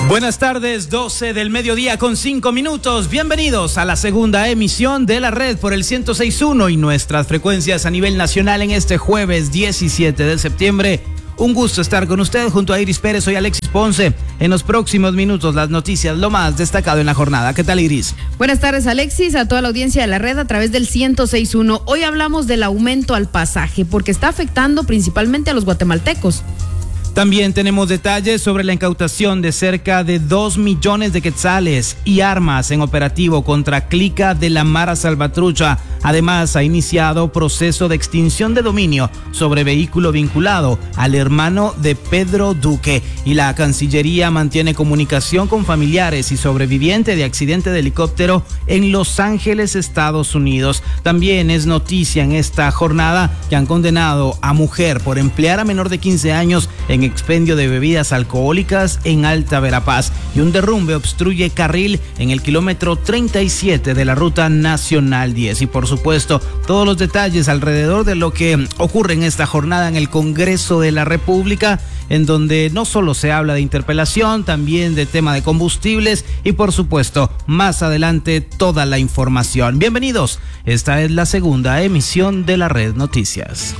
Buenas tardes, 12 del mediodía con 5 minutos. Bienvenidos a la segunda emisión de la red por el 106.1 y nuestras frecuencias a nivel nacional en este jueves 17 de septiembre. Un gusto estar con usted junto a Iris Pérez. Soy Alexis Ponce. En los próximos minutos las noticias, lo más destacado en la jornada. ¿Qué tal, Iris? Buenas tardes, Alexis, a toda la audiencia de la red a través del 106.1. Hoy hablamos del aumento al pasaje porque está afectando principalmente a los guatemaltecos. También tenemos detalles sobre la incautación de cerca de 2 millones de quetzales y armas en operativo contra Clica de la Mara Salvatrucha. Además, ha iniciado proceso de extinción de dominio sobre vehículo vinculado al hermano de Pedro Duque. Y la Cancillería mantiene comunicación con familiares y sobreviviente de accidente de helicóptero en Los Ángeles, Estados Unidos. También es noticia en esta jornada que han condenado a mujer por emplear a menor de 15 años en expendio de bebidas alcohólicas en Alta Verapaz. Y un derrumbe obstruye carril en el kilómetro 37 de la Ruta Nacional 10. Y por supuesto, todos los detalles alrededor de lo que ocurre en esta jornada en el Congreso de la República, en donde no solo se habla de interpelación, también de tema de combustibles y por supuesto, más adelante toda la información. Bienvenidos, esta es la segunda emisión de la Red Noticias.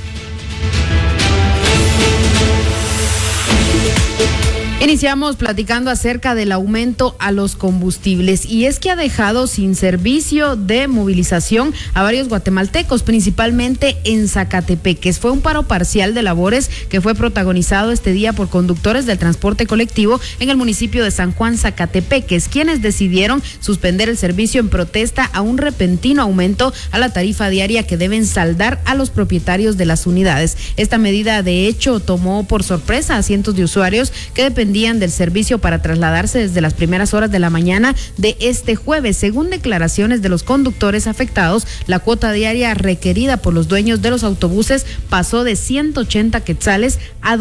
Iniciamos platicando acerca del aumento a los combustibles y es que ha dejado sin servicio de movilización a varios guatemaltecos, principalmente en Zacatepeques. Fue un paro parcial de labores que fue protagonizado este día por conductores del transporte colectivo en el municipio de San Juan, Zacatepeques, quienes decidieron suspender el servicio en protesta a un repentino aumento a la tarifa diaria que deben saldar a los propietarios de las unidades. Esta medida, de hecho, tomó por sorpresa a cientos de usuarios que dependían del servicio para trasladarse desde las primeras horas de la mañana de este jueves. Según declaraciones de los conductores afectados, la cuota diaria requerida por los dueños de los autobuses pasó de 180 quetzales a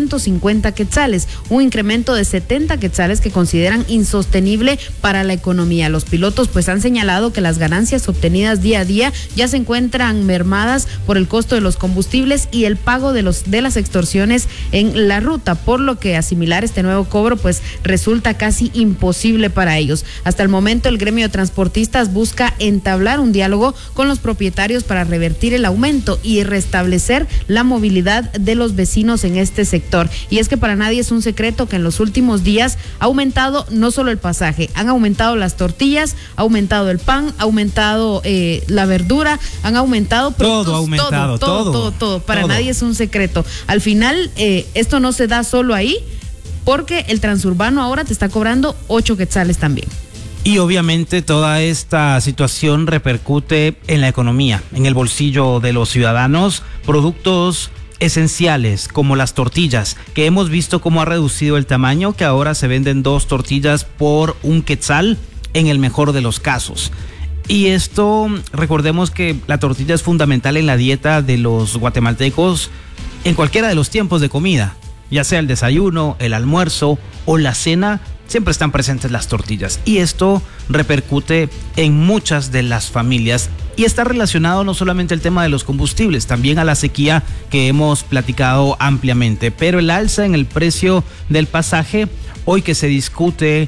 250 quetzales, un incremento de 70 quetzales que consideran insostenible para la economía. Los pilotos pues han señalado que las ganancias obtenidas día a día ya se encuentran mermadas por el costo de los combustibles y el pago de las extorsiones en la ruta, por lo que asimilar este nuevo cobro pues resulta casi imposible para ellos. Hasta el momento el gremio de transportistas busca entablar un diálogo con los propietarios para revertir el aumento y restablecer la movilidad de los vecinos en este sector. Y es que para nadie es un secreto que en los últimos días ha aumentado no solo el pasaje, han aumentado las tortillas, ha aumentado el pan, ha aumentado la verdura, han aumentado productos, todo ha aumentado, todo. Para nadie es un secreto. Al final esto no se da solo ahí, porque el transurbano ahora te está cobrando 8 quetzales también. Y obviamente toda esta situación repercute en la economía, en el bolsillo de los ciudadanos. Productos esenciales como las tortillas, que hemos visto cómo ha reducido el tamaño, que ahora se venden 2 tortillas por 1 quetzal en el mejor de los casos. Y esto, recordemos que la tortilla es fundamental en la dieta de los guatemaltecos en cualquiera de los tiempos de comida. Ya sea el desayuno, el almuerzo o la cena, siempre están presentes las tortillas. Y esto repercute en muchas de las familias. Y está relacionado no solamente al tema de los combustibles, también a la sequía que hemos platicado ampliamente. Pero el alza en el precio del pasaje, hoy que se discute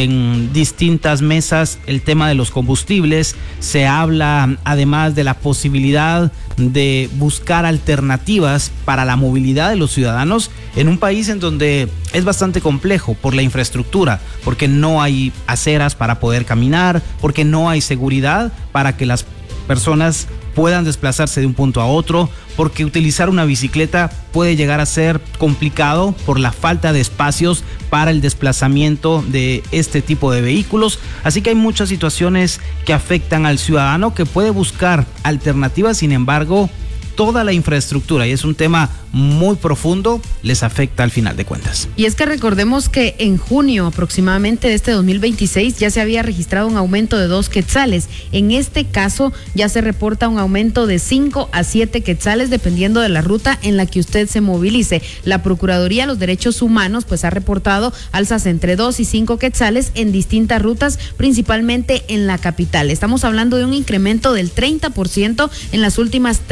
en distintas mesas el tema de los combustibles, se habla además de la posibilidad de buscar alternativas para la movilidad de los ciudadanos en un país en donde es bastante complejo por la infraestructura, porque no hay aceras para poder caminar, porque no hay seguridad para que las personas puedan desplazarse de un punto a otro, porque utilizar una bicicleta puede llegar a ser complicado por la falta de espacios para el desplazamiento de este tipo de vehículos. Así que hay muchas situaciones que afectan al ciudadano que puede buscar alternativas. Sin embargo, toda la infraestructura, y es un tema muy profundo, les afecta al final de cuentas. Y es que recordemos que en junio aproximadamente de este 2026 ya se había registrado un aumento de 2 quetzales. En este caso ya se reporta un aumento de 5 a 7 quetzales dependiendo de la ruta en la que usted se movilice. La Procuraduría de los Derechos Humanos pues ha reportado alzas entre 2 y 5 quetzales en distintas rutas, principalmente en la capital. Estamos hablando de un incremento del 30% en las últimas 3 semanas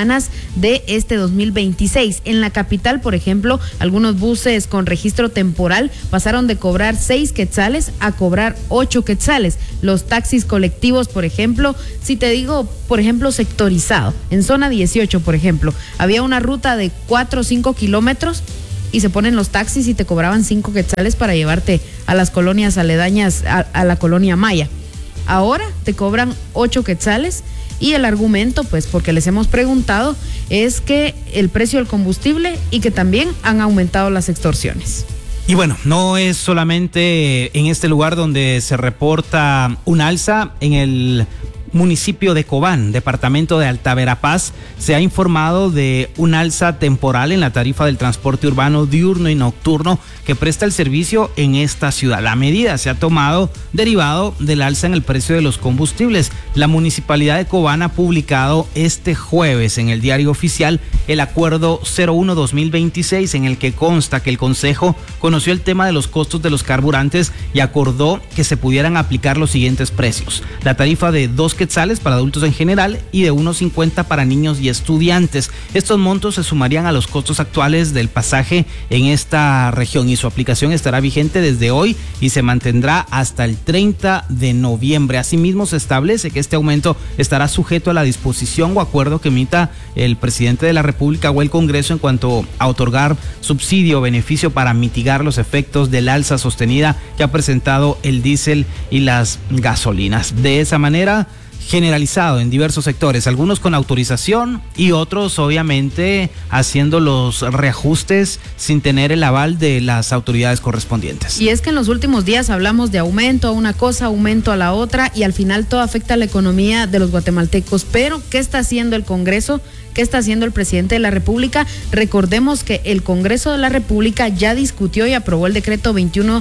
semanas de este 2026. En la capital, por ejemplo, algunos buses con registro temporal pasaron de cobrar 6 quetzales a cobrar 8 quetzales. Los taxis colectivos, por ejemplo, si te digo, por ejemplo, sectorizado, en zona 18, por ejemplo, había una ruta de 4 o 5 kilómetros y se ponen los taxis y te cobraban 5 quetzales para llevarte a las colonias aledañas a la colonia Maya. Ahora te cobran 8 quetzales y el argumento, pues porque les hemos preguntado, es que el precio del combustible y que también han aumentado las extorsiones. Y bueno, no es solamente en este lugar donde se reporta un alza. En el municipio de Cobán, departamento de Alta Verapaz, se ha informado de un alza temporal en la tarifa del transporte urbano diurno y nocturno que presta el servicio en esta ciudad. La medida se ha tomado derivado del alza en el precio de los combustibles. La municipalidad de Cobán ha publicado este jueves en el Diario Oficial el acuerdo 01-2026 en el que consta que el Consejo conoció el tema de los costos de los carburantes y acordó que se pudieran aplicar los siguientes precios: la tarifa de 2 quetzales para adultos en general y de 1.50 para niños y estudiantes. Estos montos se sumarían a los costos actuales del pasaje en esta región y su aplicación estará vigente desde hoy y se mantendrá hasta el 30 de noviembre. Asimismo, se establece que este aumento estará sujeto a la disposición o acuerdo que emita el presidente de la República o el Congreso en cuanto a otorgar subsidio o beneficio para mitigar los efectos del alza sostenida que ha presentado el diésel y las gasolinas. De esa manera, generalizado en diversos sectores, algunos con autorización y otros obviamente haciendo los reajustes sin tener el aval de las autoridades correspondientes. Y es que en los últimos días hablamos de aumento a una cosa, aumento a la otra y al final todo afecta a la economía de los guatemaltecos. Pero ¿qué está haciendo el Congreso? ¿Qué está haciendo el presidente de la República? Recordemos que el Congreso de la República ya discutió y aprobó el decreto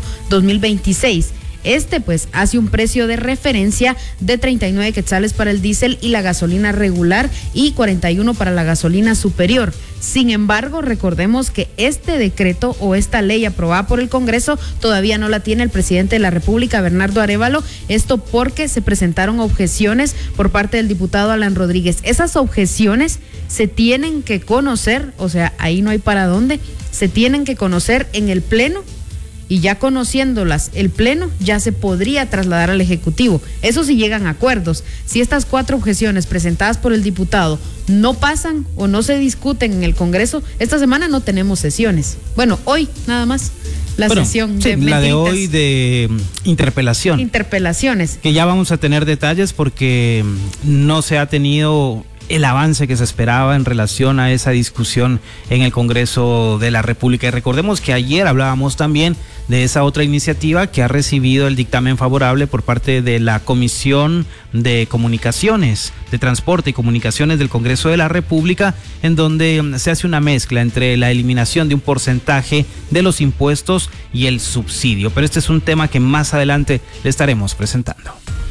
21-2026. Este pues hace un precio de referencia de 39 quetzales para el diésel y la gasolina regular y 41 para la gasolina superior. Sin embargo, recordemos que este decreto o esta ley aprobada por el Congreso todavía no la tiene el presidente de la República, Bernardo Arévalo. Esto porque se presentaron objeciones por parte del diputado Alan Rodríguez. Esas objeciones se tienen que conocer, o sea, ahí no hay para dónde, se tienen que conocer en el Pleno. Y ya conociéndolas, el Pleno ya se podría trasladar al Ejecutivo. Eso si llegan a acuerdos. Si estas 4 objeciones presentadas por el diputado no pasan o no se discuten en el Congreso, esta semana no tenemos sesiones. Bueno, hoy nada más la sesión de la de hoy de interpelación. Interpelaciones. Que ya vamos a tener detalles porque no se ha tenido el avance que se esperaba en relación a esa discusión en el Congreso de la República. Y recordemos que ayer hablábamos también de esa otra iniciativa que ha recibido el dictamen favorable por parte de la Comisión de Comunicaciones, de Transporte y Comunicaciones del Congreso de la República, en donde se hace una mezcla entre la eliminación de un porcentaje de los impuestos y el subsidio. Pero este es un tema que más adelante le estaremos presentando.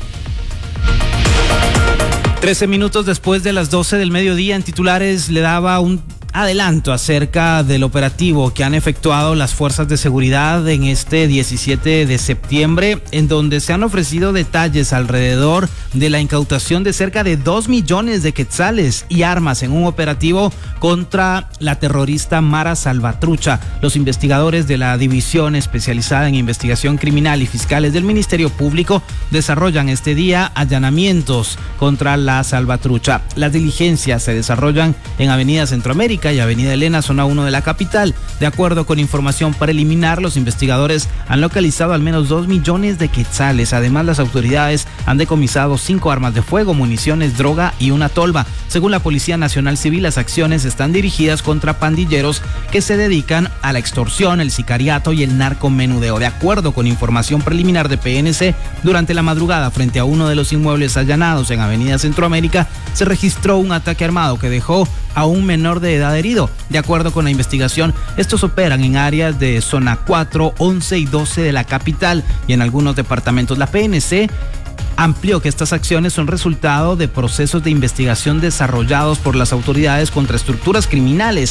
13 minutos después de las 12 del mediodía, en titulares le daba un adelanto acerca del operativo que han efectuado las fuerzas de seguridad en este 17 de septiembre, en donde se han ofrecido detalles alrededor de la incautación de cerca de 2 millones de quetzales y armas en un operativo contra la terrorista Mara Salvatrucha. Los investigadores de la División Especializada en Investigación Criminal y fiscales del Ministerio Público desarrollan este día allanamientos contra la Salvatrucha. Las diligencias se desarrollan en Avenida Centroamérica y Avenida Elena, zona 1 de la capital. De acuerdo con información preliminar, los investigadores han localizado al menos 2 millones de quetzales. Además, las autoridades han decomisado 5 armas de fuego, municiones, droga y una tolva. Según la Policía Nacional Civil, las acciones están dirigidas contra pandilleros que se dedican a la extorsión, el sicariato y el narcomenudeo. De acuerdo con información preliminar de PNC, durante la madrugada, frente a uno de los inmuebles allanados en Avenida Centroamérica, se registró un ataque armado que dejó a un menor de edad herido. De acuerdo con la investigación, estos operan en áreas de zona 4, 11 y 12 de la capital y en algunos departamentos. La PNC amplió que estas acciones son resultado de procesos de investigación desarrollados por las autoridades contra estructuras criminales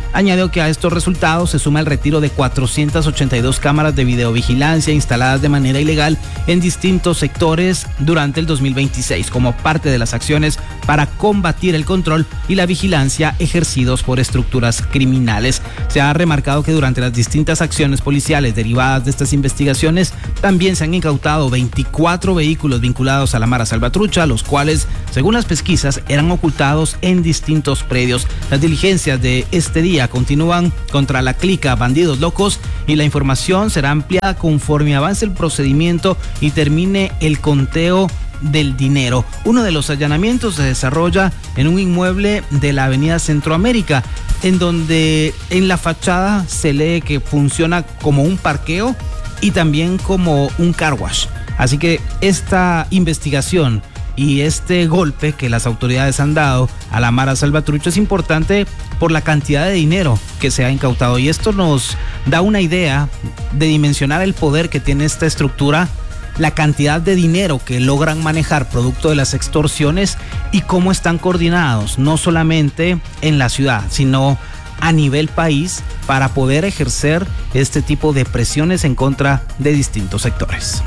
Añadió que a estos resultados se suma el retiro de 482 cámaras de videovigilancia instaladas de manera ilegal en distintos sectores durante el 2026 como parte de las acciones para combatir el control y la vigilancia ejercidos por estructuras criminales. Se ha remarcado que durante las distintas acciones policiales derivadas de estas investigaciones también se han incautado 24 vehículos vinculados a la Mara Salvatrucha, los cuales, según las pesquisas, eran ocultados en distintos predios. Las diligencias de este día continúan contra la clica Bandidos Locos y la información será ampliada conforme avance el procedimiento y termine el conteo del dinero. Uno de los allanamientos se desarrolla en un inmueble de la avenida Centroamérica, en donde en la fachada se lee que funciona como un parqueo y también como un car wash. Así que esta investigación y este golpe que las autoridades han dado a la Mara Salvatrucha es importante por la cantidad de dinero que se ha incautado, y esto nos da una idea de dimensionar el poder que tiene esta estructura, la cantidad de dinero que logran manejar producto de las extorsiones y cómo están coordinados, no solamente en la ciudad, sino a nivel país, para poder ejercer este tipo de presiones en contra de distintos sectores.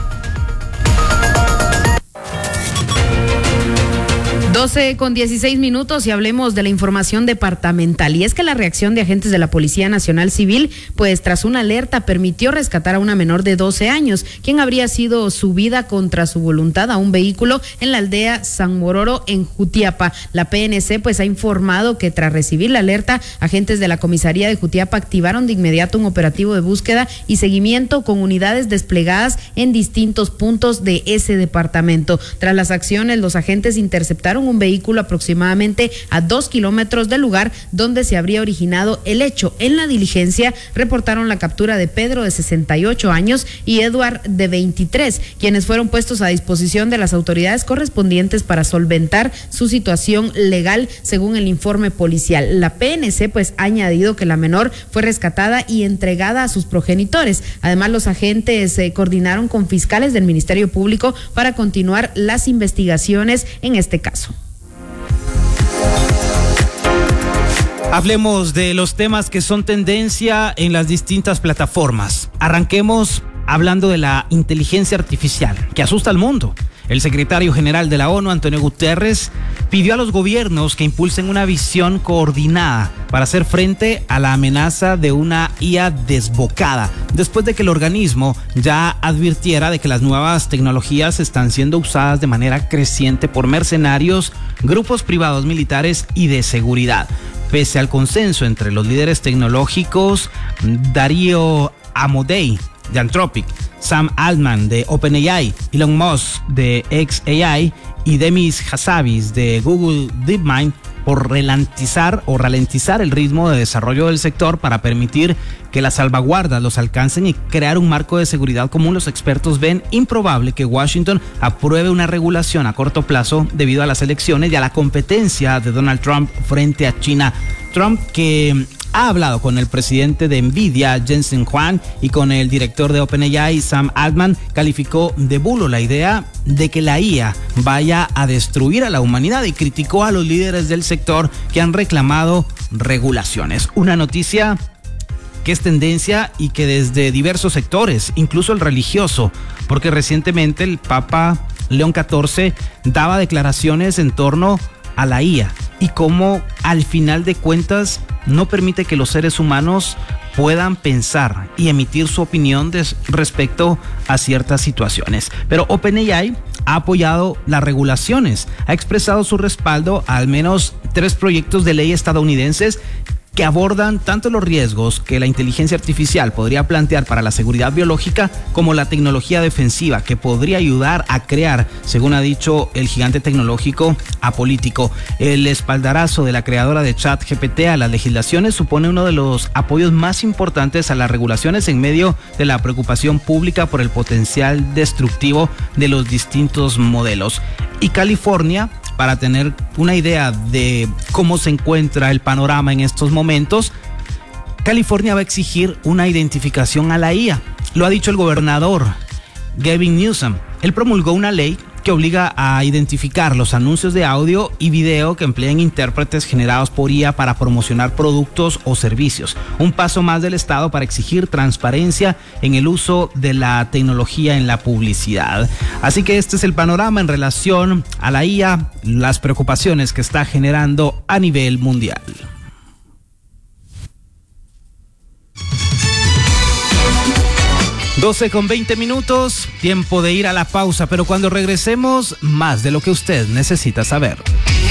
12:16 y hablemos de la información departamental. Y es que la reacción de agentes de la Policía Nacional Civil, pues tras una alerta, permitió rescatar a una menor de 12 años, quien habría sido subida contra su voluntad a un vehículo en la aldea San Mororo, en Jutiapa. La PNC pues ha informado que tras recibir la alerta, agentes de la comisaría de Jutiapa activaron de inmediato un operativo de búsqueda y seguimiento con unidades desplegadas en distintos puntos de ese departamento. Tras las acciones, los agentes interceptaron un vehículo aproximadamente a 2 kilómetros del lugar donde se habría originado el hecho. En la diligencia reportaron la captura de Pedro, de 68 años, y Edward, de 23, quienes fueron puestos a disposición de las autoridades correspondientes para solventar su situación legal, según el informe policial. La PNC pues ha añadido que la menor fue rescatada y entregada a sus progenitores. Además, los agentes coordinaron con fiscales del Ministerio Público para continuar las investigaciones en este caso. Hablemos de los temas que son tendencia en las distintas plataformas. Arranquemos hablando de la inteligencia artificial, que asusta al mundo. El secretario general de la ONU, Antonio Guterres, pidió a los gobiernos que impulsen una visión coordinada para hacer frente a la amenaza de una IA desbocada, después de que el organismo ya advirtiera de que las nuevas tecnologías están siendo usadas de manera creciente por mercenarios, grupos privados militares y de seguridad. Pese al consenso entre los líderes tecnológicos, Darío Amodei de Anthropic, Sam Altman de OpenAI, Elon Musk de xAI y Demis Hassabis de Google DeepMind, por ralentizar el ritmo de desarrollo del sector para permitir que las salvaguardas los alcancen y crear un marco de seguridad común, los expertos ven improbable que Washington apruebe una regulación a corto plazo debido a las elecciones y a la competencia de Donald Trump frente a China. Trump, que ha hablado con el presidente de Nvidia, Jensen Huang, y con el director de OpenAI, Sam Altman, calificó de bulo la idea de que la IA vaya a destruir a la humanidad y criticó a los líderes del sector que han reclamado regulaciones. Una noticia que es tendencia y que desde diversos sectores, incluso el religioso, porque recientemente el Papa León XIV daba declaraciones en torno a la IA y cómo al final de cuentas no permite que los seres humanos puedan pensar y emitir su opinión respecto a ciertas situaciones. Pero OpenAI ha apoyado las regulaciones, ha expresado su respaldo a al menos 3 proyectos de ley estadounidenses que abordan tanto los riesgos que la inteligencia artificial podría plantear para la seguridad biológica como la tecnología defensiva que podría ayudar a crear, según ha dicho el gigante tecnológico apolítico. El espaldarazo de la creadora de ChatGPT a las legislaciones supone uno de los apoyos más importantes a las regulaciones en medio de la preocupación pública por el potencial destructivo de los distintos modelos. Y California, para tener una idea de cómo se encuentra el panorama en estos momentos, California va a exigir una identificación a la IA. Lo ha dicho el gobernador Gavin Newsom. Él promulgó una ley que obliga a identificar los anuncios de audio y video que emplean intérpretes generados por IA para promocionar productos o servicios. Un paso más del Estado para exigir transparencia en el uso de la tecnología en la publicidad. Así que este es el panorama en relación a la IA, las preocupaciones que está generando a nivel mundial. 12:20, tiempo de ir a la pausa, pero cuando regresemos, más de lo que usted necesita saber.